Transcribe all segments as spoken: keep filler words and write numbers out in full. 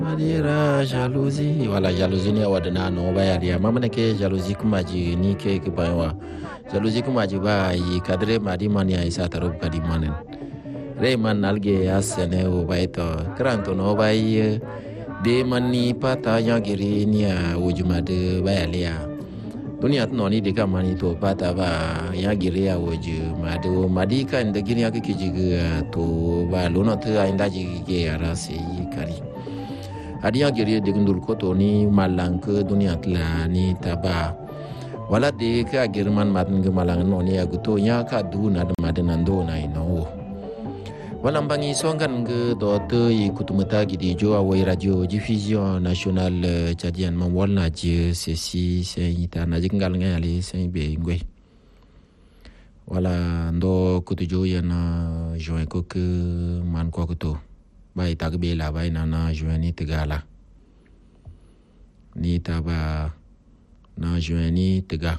Madira jalousie wala jalousie ni wadana no ba ya mama ne ke jalousie kuma ji ni ke ke ba wa jalousie kuma ji ba yi kadre madi mani ai sa taro kadi manen re man alge asene o ba ito kranto no ba yi de mani pata ya giri ni a wujuma de ba ya lia dunia no ni de kamani to pata ba ya giri ya wuju madu madi kan de giri ya ke ji to ba lono to ainda ji ke ara se kari adia giri de gundul koto ni malang ke dunia tla ni taba wala de ka girman matn ge malang no ni aguto nya ka du na de madenando na ino wala mbangi songan ge do te ikutumata gidi jo awai radio diffusion national chadian man wala je ceci c'est ita na jingal ngale c'est be ngwe wala ndo kutujo yana join ko ke man ko ko bai tag be la bai na na juani tegala ni taba na juani tega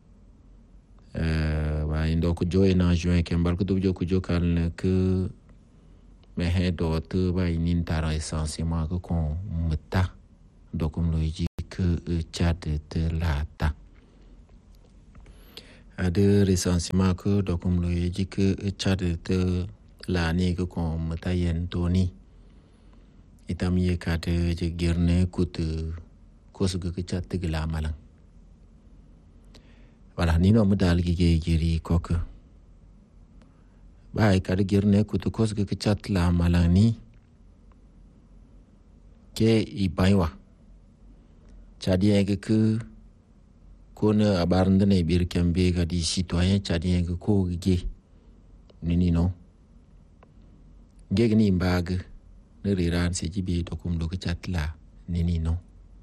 eh bai ndo ku joy na juan kembal ku jo ku jo kan ke me he do te bai nin tara essentiellement ko kon meta do kom loji ke chat de lata ade recensement ko do kom loji ke chat de la ni ko kon meta yen toni itam ye kate je gerne kutu kosuga ke chatte gila malang wala ni no modal gi ge giri koke bai kade gerne kutu kosuga ke chat la malang ni ke i baiwa chadi ege ke kona abarnde ne bir kembe ga di citoyen chadi ege ko ge ni ni no ge ni mbag ne riran se jibi to kum do chat la nini no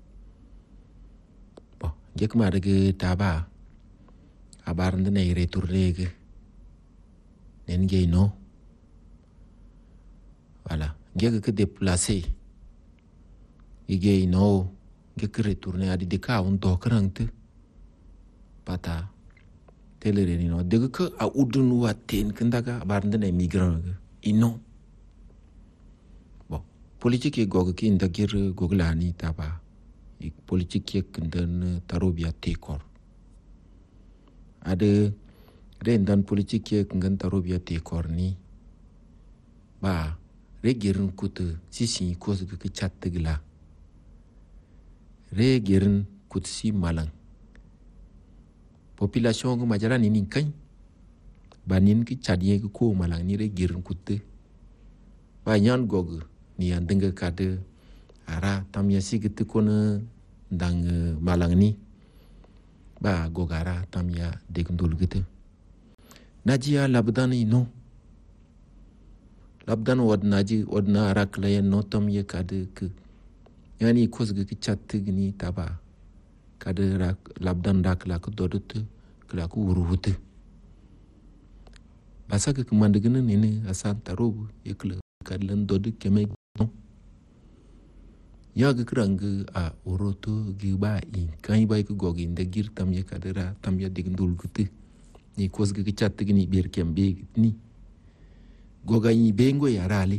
bo gek ma de taba abar ndene retourner ge nen ge no voilà gek ke déplacer ige no gek retourner adi de ka on do krante pata telere ni no de ke a udun wa ten kendaga abar ndene migrant ge ino politique gog ki ndagir goglani taba ik politique kendan tarobia tekor ade rendan politique kendan tarobia tekor ni ba regirin kutu sisi kosu ke chat tegla regirin kutsi malang population ko majara ni nin kan banin ki chadie ko malang ni regirin kutu ba nyan gog ni yang dengar kata ara tamya si gitu kona dang malang ni ba gogara tamya dekundul gitu najia labdan no labdan wad naji wad na ara klayen no tamya kade ke yani kos ge chat gni taba kade rak labdan dak la ko dodut kla ko uruhut basa ke kemandegene ni asan tarobu yekle kadlan dodu keme ya ga krang a oroto gi ba in kai bai ko gogi nda gir tam ye kadera tam ya digndul guti ni kos ga chat ni bir kembe ni goga ni bengo ya rali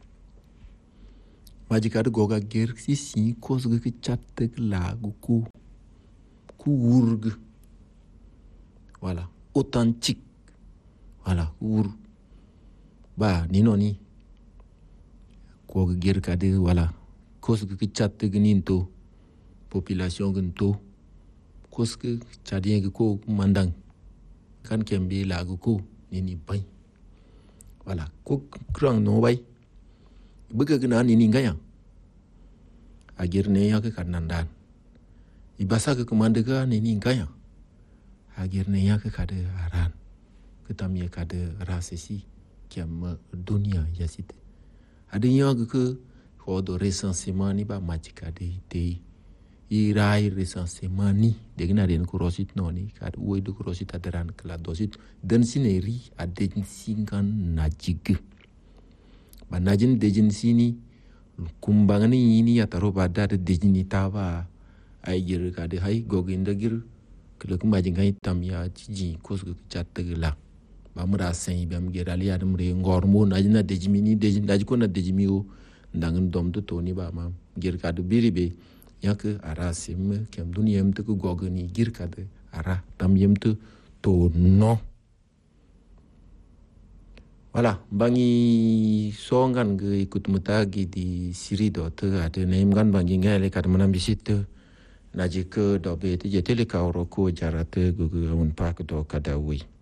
maji kad goga ger si si kos ga chat la gu ku ku wurg voilà authentique voilà wur ba ni no ni ko ga ger kade voilà kos ke chat gninto population gnto kos ke chadien ko mandang kan kembe la ko ni ni bai voilà ko krang no bai buga gna ni ni ngaya agir ne ya ke kanandan ibasa ke komande ga ni ni ngaya agir ne ya ke kade aran ketamye kade rasesi kiam dunia yasit adinya ke ko do recensement ni ba majika de de irai recensement ni de gna den ko rosit no ni kad wo de ko rosit adran kla dosit den sineri adin singan najig ba najin dejin sini kumbangani ni ataro bada de dejin ni taba ai gir kad hai gogin da gir kla kuma jingai tamya ji ko su chat la ba mura sen bam gerali adam re ngor mo najina dejimi ni dejin daj ko na dejimi o ndangin dom to toni ba ma gir kadu biribe yak ara sim kem duniyam te ku gogani gir kadu ara tam yem te to no. Voilà, bangi songan ge ikut mutagi di siri do te ada naim gan bangi ngale kad manam di situ. Naji ke do be te jete le ka oro ko jarate gu gu un pak do kadawi.